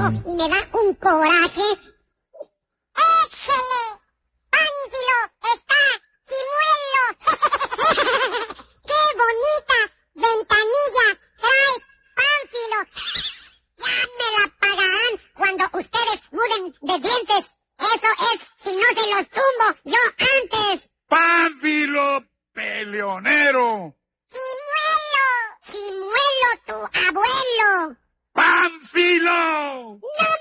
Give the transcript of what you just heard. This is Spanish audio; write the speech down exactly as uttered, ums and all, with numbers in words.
y me da un coraje. ¡Éjele! ¡Pánfilo está chimuelo! ¡Qué bonita ventanilla traes, Pánfilo! Ya me la pagarán cuando ustedes muden de dientes. Eso es si no se los tumbo yo antes. ¡Pánfilo peleonero! ¡Chimuelo! ¡Chimuelo tu abuelo! ¡Pánfilo! ¡No!